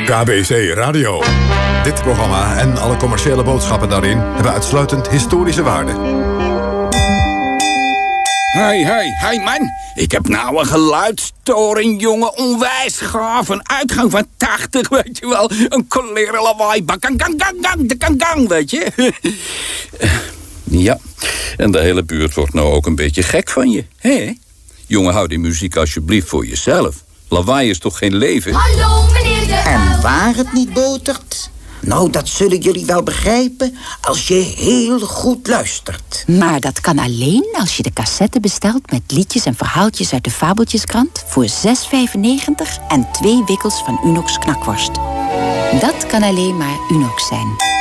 KBC Radio. Dit programma en alle commerciële boodschappen daarin hebben uitsluitend historische waarde. Hey man. Ik heb nou een geluidstoring, jongen. Onwijs gaaf. Een uitgang van 80, weet je wel. Een kolere lawaai. Bakang, weet je. Ja, en de hele buurt wordt nou ook een beetje gek van je. Hé? Jongen, hou die muziek alsjeblieft voor jezelf. Lawaai is toch geen leven? Hallo, meneer de En waar het niet botert? Nou, dat zullen jullie wel begrijpen als je heel goed luistert. Maar dat kan alleen als je de cassette bestelt met liedjes en verhaaltjes uit de Fabeltjeskrant voor €6,95 en 2 wikkels van Unox knakworst. Dat kan alleen maar Unox zijn.